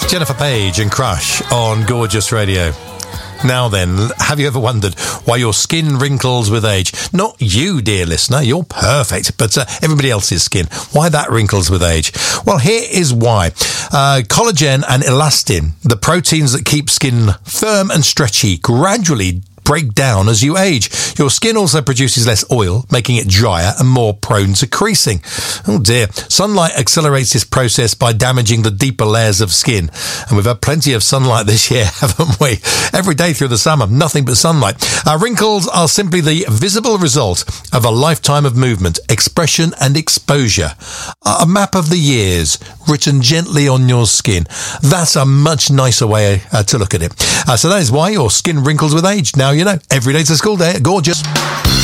Jennifer Page and Crush on Gorgeous Radio. Now then, have you ever wondered why your skin wrinkles with age? Not you, dear listener, you're perfect, but everybody else's skin. Why that wrinkles with age? Well, here is why. Collagen and elastin, the proteins that keep skin firm and stretchy, gradually break down as you age. Your skin also produces less oil, making it drier and more prone to creasing. Oh dear. Sunlight accelerates this process by damaging the deeper layers of skin. And we've had plenty of sunlight this year, haven't we? Every day through the summer, nothing but sunlight. Wrinkles are simply the visible result of a lifetime of movement, expression and exposure. A map of the years written gently on your skin. That's a much nicer way to look at it. So that is why your skin wrinkles with age. Now you know, every day's a school day. Gorgeous.